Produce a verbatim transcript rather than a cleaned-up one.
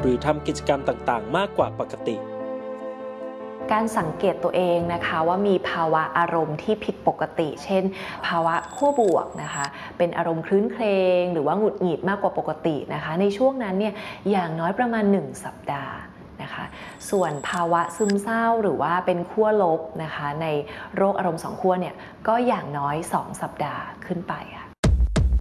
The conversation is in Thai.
หรือทำกิจกรรมต่างๆมากกว่าปกติการสังเกตตัวเองนะคะว่ามีภาวะอารมณ์ที่ผิดปกติ เช่นภาวะขั้วบวกนะคะเป็นอารมณ์คลื้นเครงหรือว่าหงุดหงิดมากกว่าปกตินะคะในช่วงนั้นเนี่ยอย่างน้อยประมาณหนึ่งสัปดาห์นะคะส่วนภาวะซึมเศร้าหรือว่าเป็นขั้วลบนะคะในโรคอารมณ์สองขั้วเนี่ยก็อย่างน้อยสองสัปดาห์ขึ้นไปค่ะ